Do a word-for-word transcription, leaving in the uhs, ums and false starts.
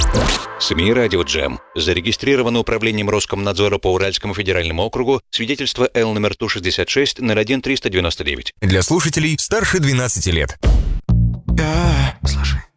СМИ «Радио Джем». Зарегистрировано управлением Роскомнадзора по Уральскому федеральному округу свидетельство Л номер Ту шестьдесят шесть ноль один триста девяносто девять. Для слушателей старше двенадцати лет. Слушай.